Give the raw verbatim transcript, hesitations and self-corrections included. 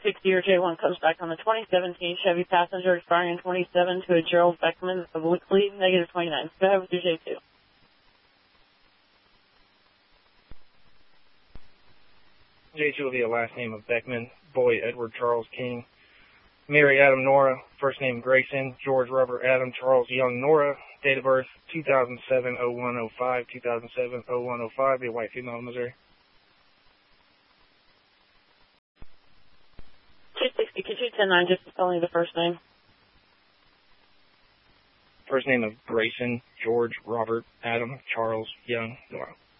sixty or J one comes back on the twenty seventeen Chevy Passenger expiring in twenty-seven to a Gerald Beckman of Wickley, negative twenty-nine. Go ahead with your J two. J two will be a last name of Beckman, boy Edward Charles King, Mary Adam Nora, first name Grayson, George Robert Adam Charles Young Nora, date of birth two thousand seven oh one oh five, two thousand seven oh one oh five, be a white female in Missouri. two sixty, could you ten nine just spelling the first name? First name of Grayson, George Robert Adam Charles Young Nora.